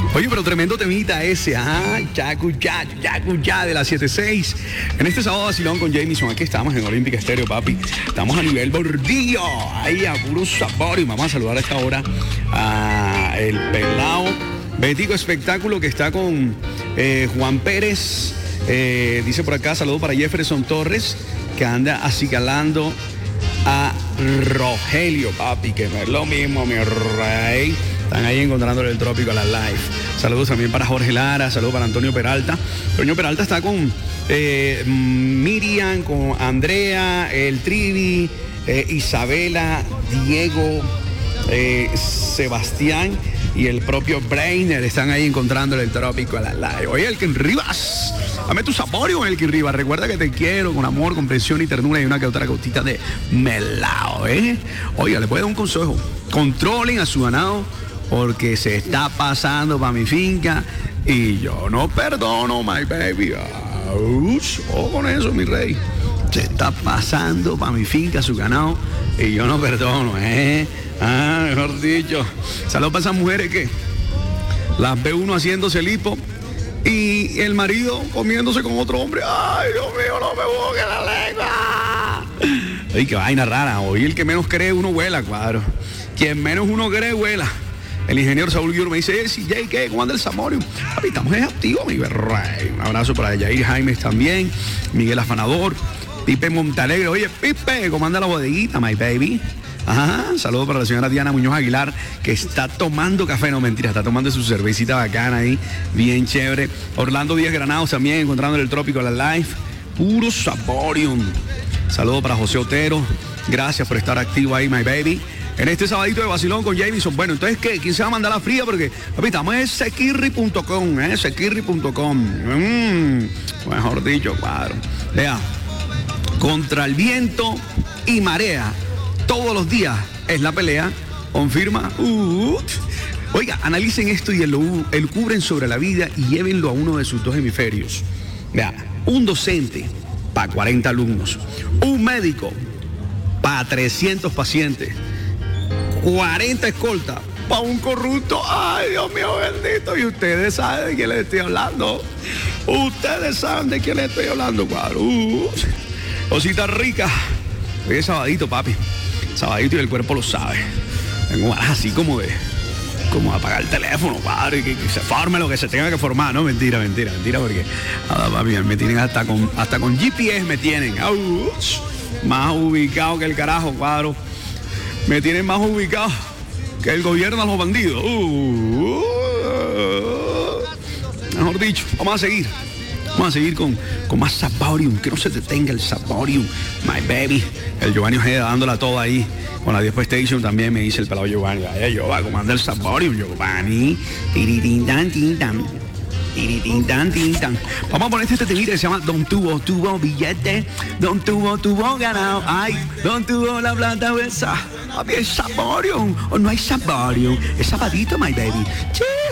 Oye, pero tremendo temita ese, Yaku Ya de la 76. En este sábado vacilón con Jamison, aquí estamos en Olímpica Estéreo, papi. Estamos a nivel bordillo, ahí a puro sabor. Y vamos a saludar a esta hora a el pelao Betico Espectáculo que está con Juan Pérez. Dice por acá, saludo para Jefferson Torres, que anda acicalando a Rogelio, papi, que no es lo mismo, mi rey. Están ahí encontrándole el trópico a la live. Saludos también para Jorge Lara, saludos para Antonio Peralta. Antonio Peralta está con Miriam, con Andrea, el Trivi, Isabela, Diego, Sebastián y el propio Brainer. Están ahí encontrándole el trópico a la live. Oye, Elkin Rivas, dame tu saborio, Elkin Rivas. Recuerda que te quiero con amor, comprensión y ternura y una que otra gotita de melao, Oiga, le puedo dar un consejo. Controlen a su ganado porque se está pasando para mi finca y yo no perdono, my baby. Ojo con eso, mi rey. Se está pasando para mi finca su ganado y yo no perdono, mejor dicho. Saludos para esas mujeres que las ve uno haciéndose el hipo y el marido comiéndose con otro hombre. Ay, Dios mío, no me busque la lengua. Ay, qué vaina rara. Hoy el que menos cree uno vuela, cuadro. Quien menos uno cree vuela. El ingeniero Saúl Guillermo me dice, ¿qué? ¿Cómo anda el Samorio? Papi, estamos activos, mi rey. Un abrazo para Yair Jaimes también, Miguel Afanador, Pipe Montalegre. Oye, Pipe, ¿cómo anda la bodeguita, my baby? Saludos para la señora Diana Muñoz Aguilar, que está tomando café, no mentira, está tomando su cervecita bacana ahí, bien chévere. Orlando Díaz Granados también, encontrando en el trópico a la live. Puro Saborium. Saludos para José Otero. Gracias por estar activo ahí, my baby. En este sabadito de vacilón con Jamison. Bueno, entonces, ¿qué? ¿Quién se va a mandar la fría? Porque, papi, estamos en sequirri.com, sequirri.com. Mejor dicho, cuadro. Vea, contra el viento y marea, todos los días es la pelea. Confirma. Oiga, analicen esto y elucubren sobre la vida y llévenlo a uno de sus dos hemisferios. Vea, un docente para 40 alumnos, un médico para 300 pacientes, 40 escoltas para un corrupto. Ay, Dios mío bendito. Y ustedes saben de quién les estoy hablando. Ustedes saben de quién les estoy hablando, cuadro. Cosita rica. Hoy es sabadito, papi. Sabadito y el cuerpo lo sabe. Tengo ganas así como de apagar el teléfono, padre, que se forme lo que se tenga que formar. No, mentira, porque papi, me tienen hasta con GPS me tienen. Más ubicado que el carajo, cuadro. Me tienen más ubicado que el gobierno a los bandidos. Mejor dicho, vamos a seguir con más Saborium, que no se detenga el Saborium, my baby. El Giovanni Ojeda dándola toda ahí con la 10 Station también me dice el pelado Giovanni. Ay, yo va a comandar el Saborium, Giovanni. Vamos a poner este temita que se llama Don Tuvo billete, Don Tuvo ganado, ay, Don Tuvo la plata esa. Papi, es Saborium, o no hay Saborium, es sabadito, my baby.